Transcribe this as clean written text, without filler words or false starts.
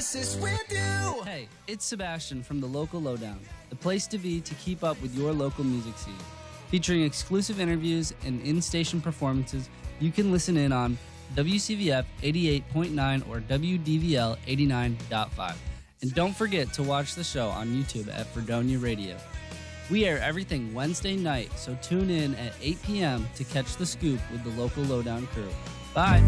oasis with you. Hey, it's Sebastian from the Local Lowdown, the place to be to keep up with your local music scene. Featuring exclusive interviews and in-station performances, you can listen in on WCVF 88.9 or WDVL 89.5. And don't forget to watch the show on YouTube at Fredonia Radio. We air everything Wednesday night, so tune in at 8 p.m. to catch the scoop with the Local Lowdown crew. Bye!